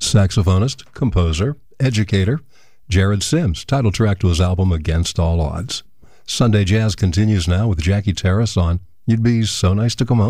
saxophonist, composer, educator, Jared Sims, title track to his album Against All Odds. Sunday Jazz continues now with Jackie Terrace on You'd Be So Nice to Come Home.